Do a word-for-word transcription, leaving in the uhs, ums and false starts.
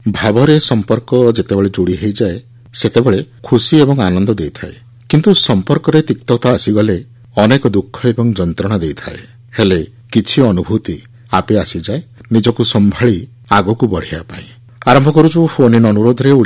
ଭାବରେ ସମ୍ପର୍କ ଯେତେବେଳେ ଯୋଡ଼ି ହୋଇଯାଏ ସେତେବେଳେ ଖୁସି ଏବଂ ଆନନ୍ଦ ଦେଇଥାଏ, କିନ୍ତୁ ସମ୍ପର୍କରେ ତିକ୍ତତା ଆସିଗଲେ ଅନେକ ଦୁଃଖ ଏବଂ ଯନ୍ତ୍ରଣା ଦେଇଥାଏ। ହେଲେ କିଛି ଅନୁଭୂତି ଆପେ ଆସିଯାଏ ନିଜକୁ ସମ୍ଭାଳି ଆଗକୁ ବଢ଼ିବା ପାଇଁ। ଆରମ୍ଭ କରୁଛୁ ଫୋନ୍ ଇନ୍ ଅନୁରୋଧରେ।